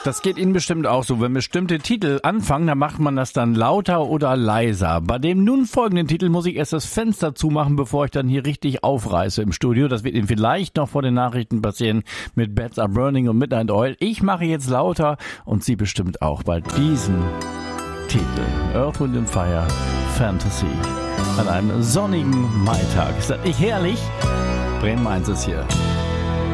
Das geht Ihnen bestimmt auch so. Wenn bestimmte Titel anfangen, dann macht man das dann lauter oder leiser. Bei dem nun folgenden Titel muss ich erst das Fenster zumachen, bevor ich dann hier richtig aufreiße im Studio. Das wird Ihnen vielleicht noch vor den Nachrichten passieren mit Beds Are Burning und Midnight Oil. Ich mache jetzt lauter und Sie bestimmt auch bei diesem Titel. Earth, Wind and Fire, Fantasy. An einem sonnigen Maitag. Ist das nicht herrlich? Bremen 1 ist hier.